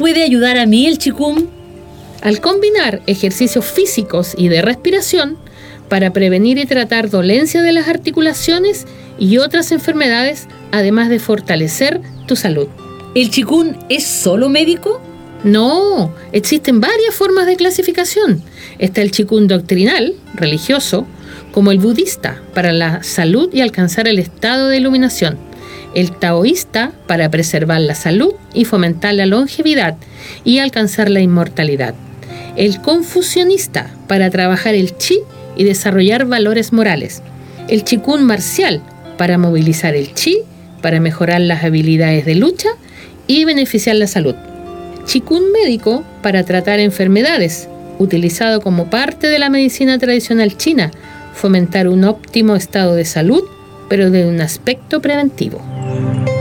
puede ayudar a mí el Qigong? Al combinar ejercicios físicos y de respiración para prevenir y tratar dolencias de las articulaciones y otras enfermedades, además de fortalecer tu salud. ¿El Qigong es solo médico? No, existen varias formas de clasificación. Está el Qigong doctrinal, religioso, como el budista, para la salud y alcanzar el estado de iluminación. El taoísta, para preservar la salud y fomentar la longevidad y alcanzar la inmortalidad. El confucionista, para trabajar el chi y desarrollar valores morales. El Qigong marcial, para movilizar el chi, para mejorar las habilidades de lucha y beneficiar la salud. Qigong médico, para tratar enfermedades, utilizado como parte de la medicina tradicional china, fomentar un óptimo estado de salud, pero de un aspecto preventivo.